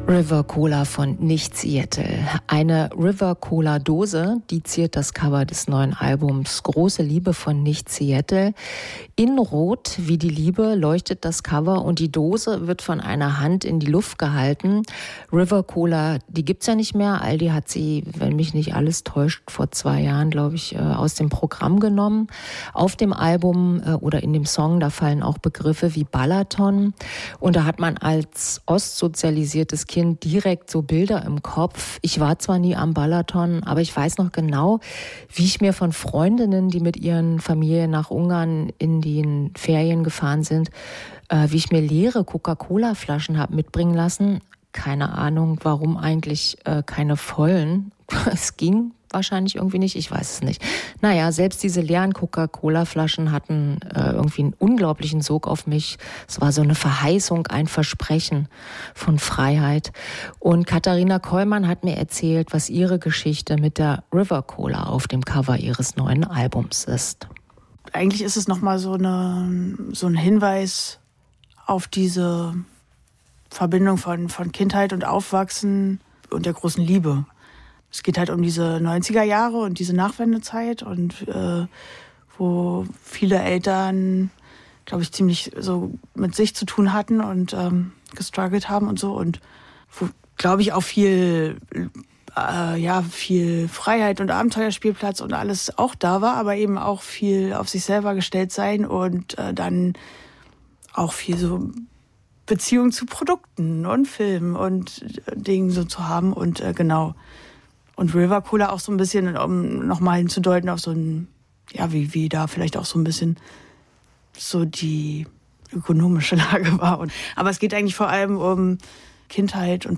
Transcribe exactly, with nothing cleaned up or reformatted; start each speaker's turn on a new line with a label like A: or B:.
A: River Cola von Nicht Seattle. Eine River Cola Dose, die ziert das Cover des neuen Albums Große Liebe von Nicht Seattle. In Rot wie die Liebe leuchtet das Cover und die Dose wird von einer Hand in die Luft gehalten. River Cola, die gibt's ja nicht mehr. Aldi hat sie, wenn mich nicht alles täuscht, vor zwei Jahren, glaube ich, aus dem Programm genommen. Auf dem Album oder in dem Song, da fallen auch Begriffe wie Balaton. Und da hat man als ostsozialisiertes Kind direkt so Bilder im Kopf. Ich war zwar nie am Balaton, aber ich weiß noch genau, wie ich mir von Freundinnen, die mit ihren Familien nach Ungarn in den Ferien gefahren sind, äh, wie ich mir leere Coca-Cola-Flaschen habe mitbringen lassen. Keine Ahnung, warum eigentlich äh, keine vollen. Es ging wahrscheinlich irgendwie nicht, ich weiß es nicht. Naja, selbst diese leeren Coca-Cola-Flaschen hatten äh, irgendwie einen unglaublichen Sog auf mich. Es war so eine Verheißung, ein Versprechen von Freiheit. Und Katharina Kollmann hat mir erzählt, was ihre Geschichte mit der River Cola auf dem Cover ihres neuen Albums ist.
B: Eigentlich ist es nochmal so, eine, so ein Hinweis auf diese Verbindung von, von Kindheit und Aufwachsen und der großen Liebe. Es geht halt um diese neunziger Jahre und diese Nachwendezeit und äh, wo viele Eltern, glaube ich, ziemlich so mit sich zu tun hatten und ähm, gestruggelt haben und so und wo, glaube ich, auch viel, äh, ja, viel Freiheit und Abenteuerspielplatz und alles auch da war, aber eben auch viel auf sich selber gestellt sein und äh, dann auch viel so Beziehung zu Produkten und Filmen und Dingen so zu haben und äh, genau. Und River Cola auch so ein bisschen, um nochmal hinzudeuten auf so ein, ja, wie, wie da vielleicht auch so ein bisschen so die ökonomische Lage war. Und, aber es geht eigentlich vor allem um Kindheit und